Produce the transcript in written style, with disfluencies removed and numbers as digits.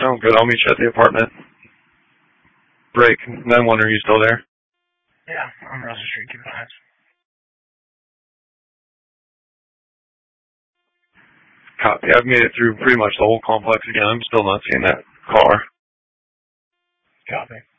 Sounds good. I'll meet you at the apartment. Break. 9-1, are you still there? Yeah, I'm Russell Street. Keep an eye. Copy. I've made it through pretty much the whole complex again. I'm still not seeing that car. Copy.